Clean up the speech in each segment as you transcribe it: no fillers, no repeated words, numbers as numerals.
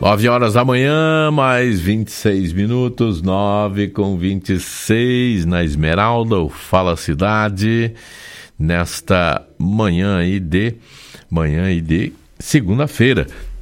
9 horas da manhã, mais 26 minutos, 9:26 na Esmeralda, o Fala Cidade, nesta manhã aí de segunda-feira.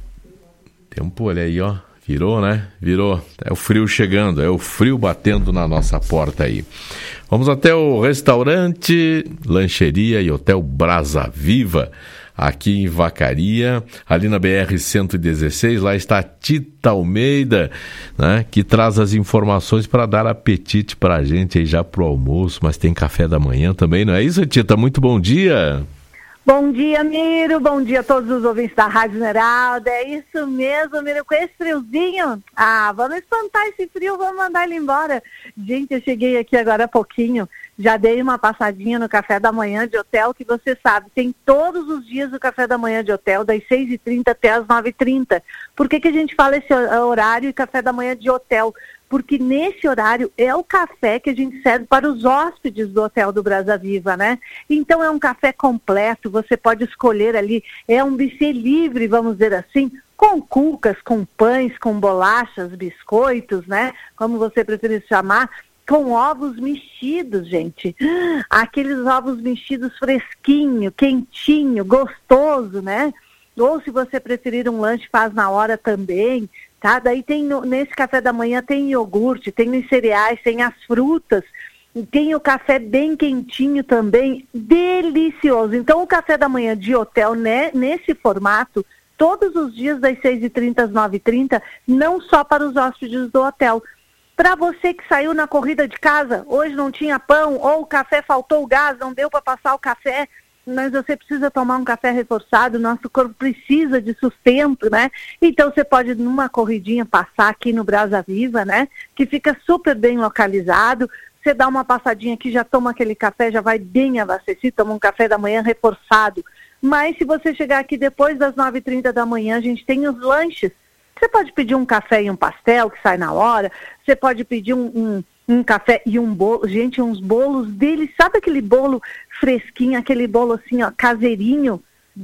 Tempo, olha aí, ó, virou, né? Virou, é o frio chegando, é o frio batendo na nossa porta aí. Vamos até o restaurante, lancheria e hotel Brasa Viva, aqui em Vacaria, ali na BR-116, lá está a Tita Almeida, né, que traz as informações para dar apetite para a gente aí já pro almoço, mas tem café da manhã também, não é isso, Tita? Muito bom dia! Bom dia, Miro, bom dia a todos os ouvintes da Rádio Esmeralda, é isso mesmo, Miro, com esse friozinho, vamos espantar esse frio, vamos mandar ele embora. Gente, eu cheguei aqui agora há pouquinho, já dei uma passadinha no café da manhã de hotel, que você sabe, tem todos os dias o café da manhã de hotel, das 6h30 até as 9h30. Por que a gente fala esse horário e café da manhã de hotel? Porque nesse horário é o café que a gente serve para os hóspedes do Hotel do Brasa Viva, né? Então é um café completo, você pode escolher ali, é um buffet livre, vamos dizer assim, com cucas, com pães, com bolachas, biscoitos, né? Como você preferir chamar, com ovos mexidos, gente. Aqueles ovos mexidos fresquinho, quentinho, gostoso, né? Ou se você preferir um lanche, faz na hora também, tá? Daí tem nesse café da manhã tem iogurte, tem os cereais, tem as frutas, tem o café bem quentinho também, delicioso. Então o café da manhã de hotel, né, nesse formato, todos os dias das 6h30 às 9h30, não só para os hóspedes do hotel. Para você que saiu na corrida de casa, hoje não tinha pão, ou o café faltou o gás, não deu para passar o café, mas você precisa tomar um café reforçado, nosso corpo precisa de sustento, né? Então você pode, numa corridinha, passar aqui no Brasa Viva, né? Que fica super bem localizado. Você dá uma passadinha aqui, já toma aquele café, já vai bem abastecido, toma um café da manhã reforçado. Mas se você chegar aqui depois das 9h30 da manhã, a gente tem os lanches. Você pode pedir um café e um pastel, que sai na hora. Você pode pedir um café e um bolo. Gente, uns bolos deles. Sabe aquele bolo fresquinho, aquele bolo assim, ó, caseirinho?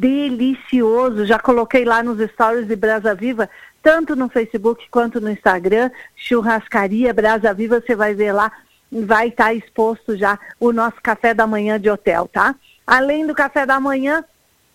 Delicioso. Já coloquei lá nos stories de Brasa Viva, tanto no Facebook quanto no Instagram. Churrascaria Brasa Viva, você vai ver lá. Vai estar exposto já o nosso café da manhã de hotel, tá? Além do café da manhã,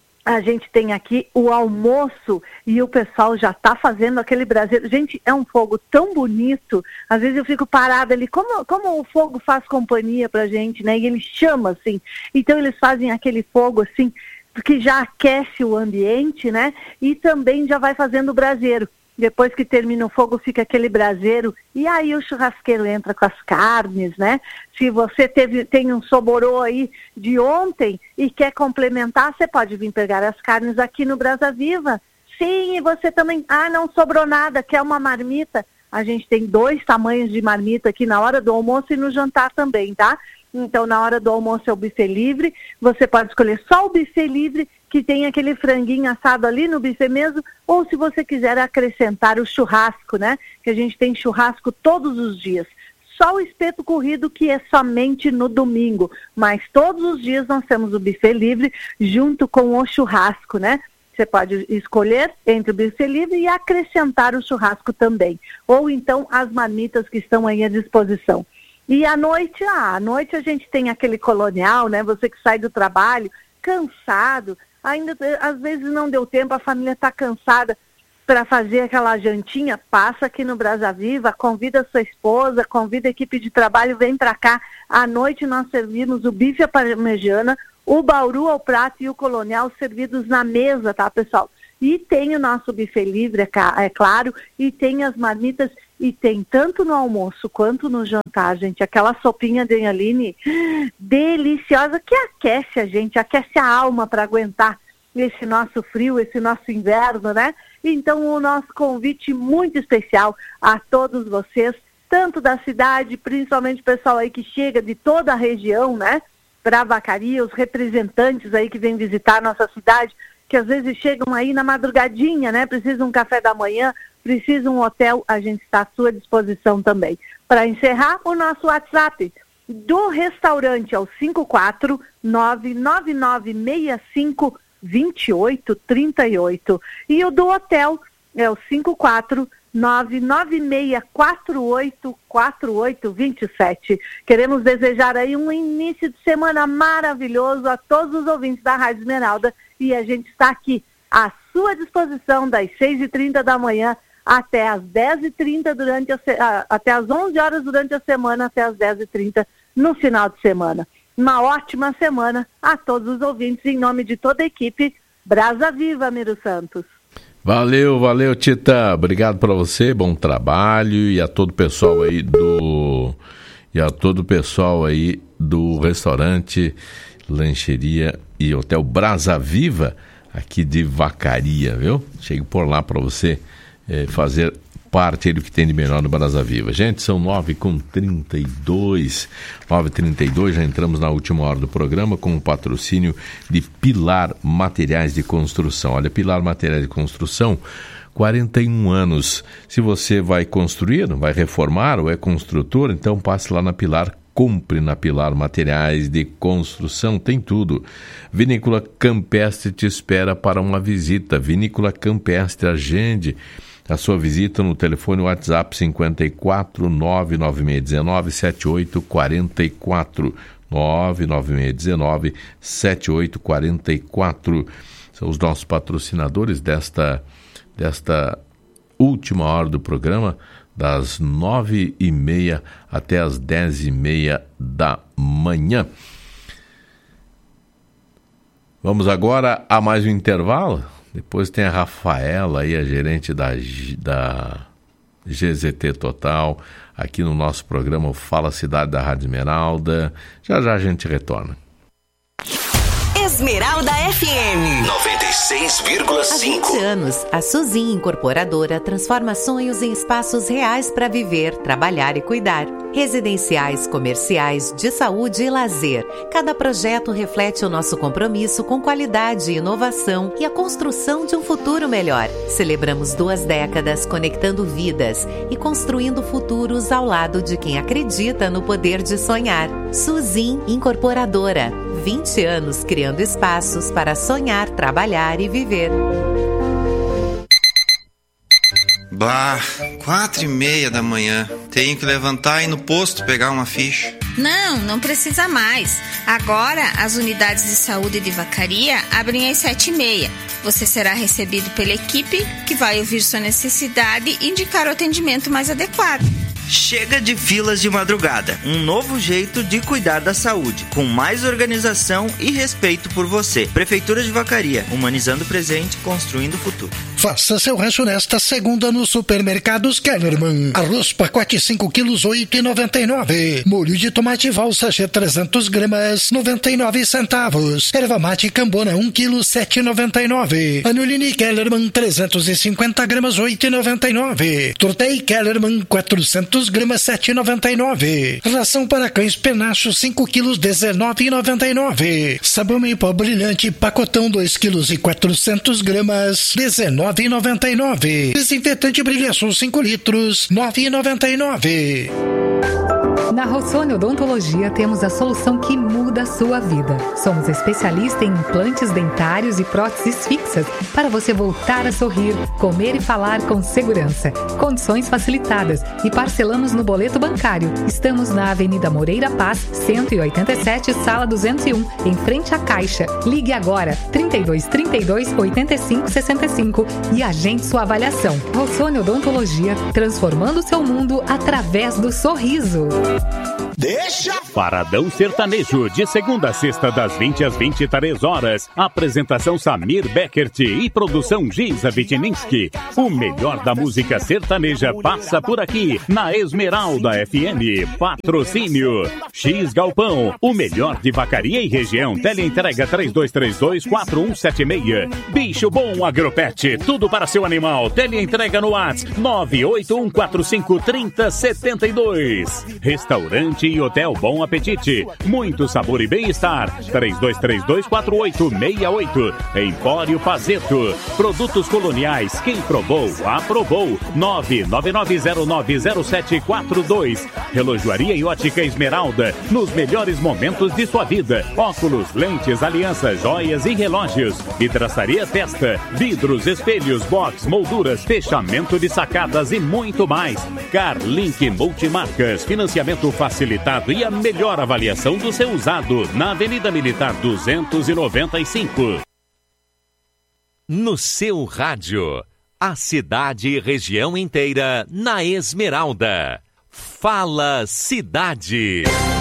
a gente tem aqui o almoço e o pessoal já está fazendo aquele braseiro. Gente, é um fogo tão bonito. Às vezes eu fico parada ali, como o fogo faz companhia pra gente, né? E ele chama, assim. Então eles fazem aquele fogo, assim, que já aquece o ambiente, né? E também já vai fazendo o braseiro. Depois que termina o fogo, fica aquele braseiro. E aí o churrasqueiro entra com as carnes, né? Se você tem um soborô aí de ontem e quer complementar, você pode vir pegar as carnes aqui no Brasa Viva. Sim, e você também... não sobrou nada, quer uma marmita? A gente tem 2 tamanhos de marmita aqui na hora do almoço e no jantar também, tá? Então, na hora do almoço é o buffet livre. Você pode escolher só o buffet livre, que tem aquele franguinho assado ali no buffet mesmo, ou se você quiser acrescentar o churrasco, né? Que a gente tem churrasco todos os dias. Só o espeto corrido que é somente no domingo, mas todos os dias nós temos o buffet livre junto com o churrasco, né? Você pode escolher entre o buffet livre e acrescentar o churrasco também. Ou então as marmitas que estão aí à disposição. E à noite a gente tem aquele colonial, né? Você que sai do trabalho cansado, ainda às vezes não deu tempo, a família está cansada para fazer aquela jantinha, passa aqui no Brasa Viva, convida sua esposa, convida a equipe de trabalho, vem para cá. À noite nós servimos o bife à parmegiana, o bauru ao prato e o colonial servidos na mesa, tá, pessoal? E tem o nosso buffet livre, é claro, e tem as marmitas, e tem tanto no almoço quanto no jantar, gente, aquela sopinha de Aline, deliciosa, que aquece a gente, aquece a alma para aguentar esse nosso frio, esse nosso inverno, né? Então, o nosso convite muito especial a todos vocês, tanto da cidade, principalmente o pessoal aí que chega de toda a região, né? Para Vacaria, os representantes aí que vêm visitar a nossa cidade, que às vezes chegam aí na madrugadinha, né? Precisam de um café da manhã, precisam de um hotel, a gente está à sua disposição também. Para encerrar, o nosso WhatsApp do restaurante é o 54999652838 e o do hotel é o 54996484827. Queremos desejar aí um início de semana maravilhoso a todos os ouvintes da Rádio Esmeralda, e a gente está aqui à sua disposição das 6h30 da manhã até as 10h30 até as 11 horas durante a semana, até as 10h30 no final de semana. Uma ótima semana a todos os ouvintes, em nome de toda a equipe Brasa Viva, Miro Santos. Valeu, Tita. Obrigado para você, bom trabalho, e a todo o pessoal aí do restaurante, lancheria e hotel Brasa Viva aqui de Vacaria, viu? Chego por lá para você fazer parte do que tem de melhor no Brasa Viva. Gente, são 9h32, já entramos na última hora do programa com o patrocínio de Pilar Materiais de Construção. Olha, Pilar Materiais de Construção, 41 anos. Se você vai construir, vai reformar ou é construtor, então passe lá na Pilar, compre na Pilar Materiais de Construção, tem tudo. Vinícola Campestre te espera para uma visita. Vinícola Campestre, agende a sua visita no telefone WhatsApp 54 99619 7844. 99619 7844. São os nossos patrocinadores desta última hora do programa, das 9h30 até as 10h30 da manhã. Vamos agora a mais um intervalo. Depois tem a Rafaela aí, a gerente da GZT Total, aqui no nosso programa Fala Cidade da Rádio Esmeralda. Já a gente retorna. Esmeralda FM 96,5. Há 20 anos, a Suzin Incorporadora transforma sonhos em espaços reais para viver, trabalhar e cuidar. Residenciais, comerciais, de saúde e lazer. Cada projeto reflete o nosso compromisso com qualidade e inovação e a construção de um futuro melhor. Celebramos 2 décadas conectando vidas e construindo futuros ao lado de quem acredita no poder de sonhar. Suzin Incorporadora. 20 anos criando espaços para sonhar, trabalhar e viver. Bah, 4h30 da manhã. Tenho que levantar e ir no posto pegar uma ficha. Não precisa mais. Agora, as unidades de saúde de Vacaria abrem às 7h30. Você será recebido pela equipe, que vai ouvir sua necessidade e indicar o atendimento mais adequado. Chega de filas de madrugada. Um novo jeito de cuidar da saúde, com mais organização e respeito por você. Prefeitura de Vacaria, humanizando o presente, construindo o futuro. Faça seu rancho nesta segunda nos supermercados Kellerman. Arroz pacote 5 quilos, 8,99. Molho de tomate valsa G 300 gramas, 99 centavos. Erva mate Cambona 1 quilo, 7,99. Anolini Kellerman 350 gramas, 8,99. Tortei Kellerman 400 gramas, 7,99. Ração para cães Penacho 5 quilos, 19,99. Sabão em pó brilhante pacotão 2 quilos e 400 gramas, 19,99. Desinfetante Brilhação 5 litros, 9,99. Na Rossoni Odontologia temos a solução que muda a sua vida. Somos especialistas em implantes dentários e próteses fixas para você voltar a sorrir, comer e falar com segurança. Condições facilitadas e parcelamos no boleto bancário. Estamos na Avenida Moreira Paz, 187, sala 201, em frente à Caixa. Ligue agora, 3232 8565 e agende sua avaliação. Rossoni Odontologia, transformando seu mundo através do sorriso. Paradão Sertanejo, de segunda a sexta, das 20 às 23 horas. Apresentação Samir Beckert e produção Giza Vitininski. O melhor da música sertaneja passa por aqui, na Esmeralda FM. Patrocínio X Galpão, o melhor de Vacaria e região. Teleentrega 3232-4176. Bicho Bom Agropet, tudo para seu animal. Teleentrega no WhatsApp 981453072. Restaurante Restaurante e Hotel Bom Apetite. Muito sabor e bem-estar. 3232-4868. Empório Pazeto. Produtos coloniais. Quem provou, aprovou. 999090742. Relojoaria e Ótica Esmeralda. Nos melhores momentos de sua vida. Óculos, lentes, alianças, joias e relógios. Vidraçaria Testa. Vidros, espelhos, box, molduras, fechamento de sacadas e muito mais. Carlink Multimarcas. Financiamento facilitado e a melhor avaliação do seu usado. Na Avenida Militar 295. No seu rádio. A cidade e região inteira na Esmeralda. Fala Cidade.